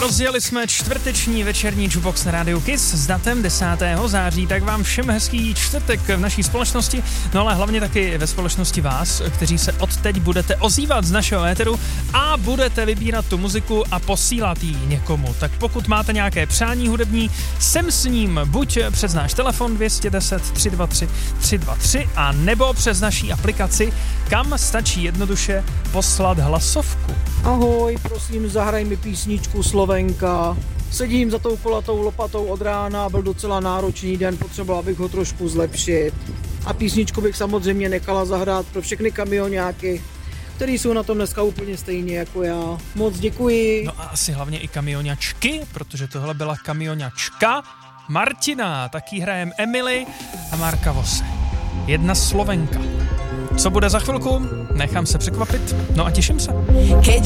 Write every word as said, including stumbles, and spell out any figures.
Rozjeli jsme čtvrteční večerní Jukebox na rádiu Kiss s datem desátého září, tak vám všem hezký čtvrtek v naší společnosti, no ale hlavně taky ve společnosti vás, kteří se odteď budete ozývat z našeho éteru a budete vybírat tu muziku a posílat ji někomu. Tak pokud máte nějaké přání hudební, sem s ním buď přes náš telefon dvě stě deset tři sta dvacet tři tři sta dvacet tři a nebo přes naší aplikaci, kam stačí jednoduše poslat hlasovku. Ahoj, prosím, zahraj mi písničku Slovenka. Sedím za tou kolatou lopatou od rána, byl docela náročný den, potřeboval bych ho trošku zlepšit. A písničku bych samozřejmě nechala zahrát pro všechny kamioňáky, který jsou na tom dneska úplně stejně jako já. Moc děkuji. No a asi hlavně i kamioňačky, protože tohle byla kamioňačka Martina, taky hrajem Emily a Marka Vose. Jedna Slovenka. Co bude za chvilku? Nechám se překvapit, no a těším se.